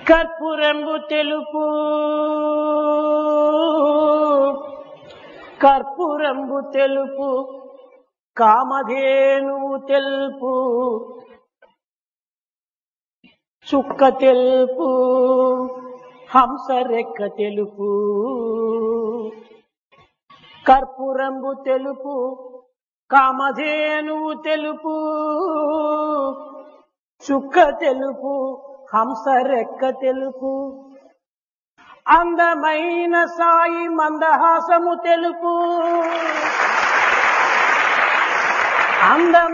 కర్పూరంబు తెలుపు కర్పూరంబు తెలుపు కామధేనువు తెలుపు చుక్క తెలుపు హంస రెక్క తెలుపు కర్పూరంబు తెలుపు కామధేనువు తెలుపు చుక్క తెలుపు హంస రెక్క తెలుపు అందమైన సాయి మందహాసము తెలుపు